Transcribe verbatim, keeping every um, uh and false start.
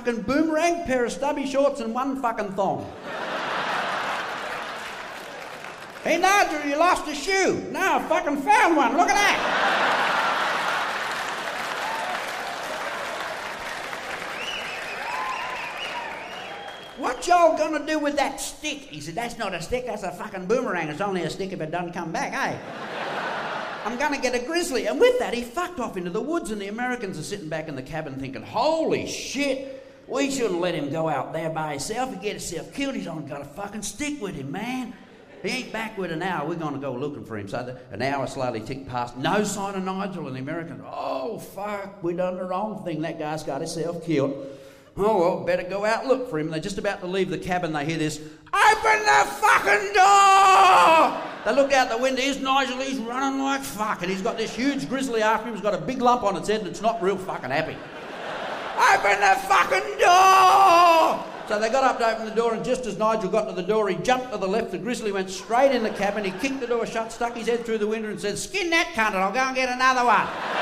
fucking boomerang, pair of stubby shorts and one fucking thong. Hey, Nigel, you lost a shoe. No, I fucking found one. Look at that. What y'all gonna do with that stick? He said, that's not a stick, that's a fucking boomerang. It's only a stick if it doesn't come back, eh? I'm gonna get a grizzly. And with that, he fucked off into the woods, and the Americans are sitting back in the cabin thinking, holy shit, we shouldn't let him go out there by himself and get himself killed. He's only got a fucking stick with him, man. He ain't back with an hour. We're gonna go looking for him. So the, an hour slowly ticked past. No sign of Nigel, and the Americans, oh, fuck, we done the wrong thing. That guy's got himself killed. Oh, well, better go out and look for him. They're just about to leave the cabin. They hear this, open the fucking door! They look out the window. Here's Nigel. He's running like fuck. And he's got this huge grizzly after him. He's got a big lump on its head and it's not real fucking happy. Open the fucking door! So they got up to open the door, and just as Nigel got to the door, he jumped to the left. The grizzly went straight in the cabin. He kicked the door shut, stuck his head through the window and said, skin that cunt and I'll go and get another one.